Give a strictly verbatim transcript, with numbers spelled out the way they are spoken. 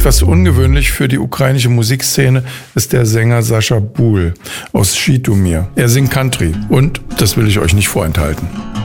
Etwas ungewöhnlich für die ukrainische Musikszene ist der Sänger Sascha Bul aus Schitomir. Er singt Country und das will ich euch nicht vorenthalten.